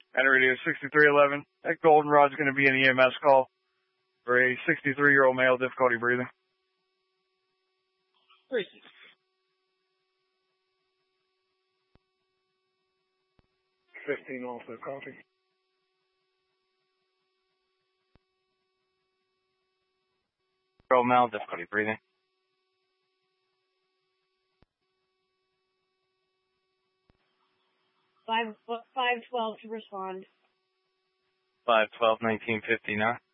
Enter radio 6311. That goldenrod's going to be an EMS call for a 63-year-old male, difficulty breathing. 15 also, copy. Male, difficulty breathing. 512 to respond. 512, 1959.